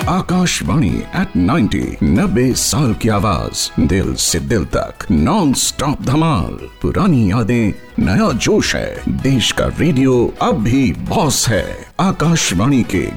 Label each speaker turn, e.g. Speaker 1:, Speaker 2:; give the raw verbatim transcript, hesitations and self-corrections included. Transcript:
Speaker 1: Akashvani eight ninety, नब्बे साल की आवाज, दिल से दिल तक, नॉन स्टॉप धमाल। पुरानी यादें, नया जोश है। देश का रेडियो अब भी बॉस है। आकाशवाणी के